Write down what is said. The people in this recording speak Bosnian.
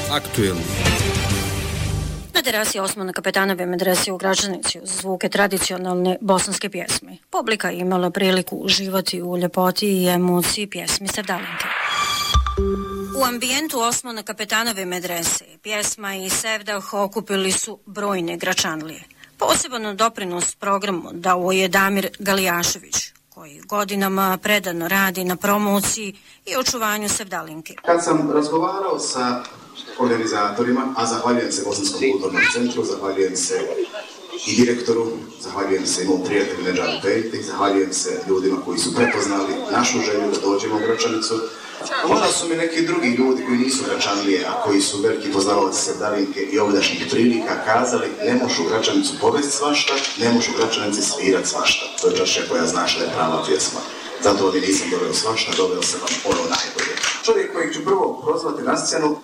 aktuelni. Na terasi Osmana Kapetanove medrese u Gračanici uz zvuke tradicionalne bosanske pjesme. Publika je imala priliku uživati u ljepoti i emociji pjesmi Sevdalinke. U ambijentu Osmana Kapetanove medrese pjesma i Sevdah okupili su brojne Gračanlije. Poseban doprinos programu dao je Damir Galijašević, koji godinama predano radi na promociji i očuvanju Sevdalinke. Kad sam razgovarao sa organizatorima, a zahvaljujem se Bosanskom kulturnom centru, zahvaljujem se i direktoru, zahvaljujem se i mom prijatelju Nedžadu Pejti, zahvaljujem se ljudima koji su prepoznali našu želju da dođemo u Gračanicu. Možda su mi neki drugi ljudi koji nisu Gračanlije, a koji su veliki poznavalaci Sevdalinke i ovdašnjih prilika kazali ne možeš u Gračanicu povesti svašta, ne možeš u Gračanici svirati svašta. To je čašća koja znaš da je prava pjesma. Zato ovdje nisam doveo svašta, doveo sam vam ono najbolje. Čovjek kojeg ću prvo prozvati na scenu